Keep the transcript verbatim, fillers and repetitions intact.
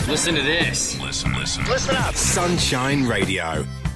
Listen to this. Listen, listen. Listen up. Sunshine Radio.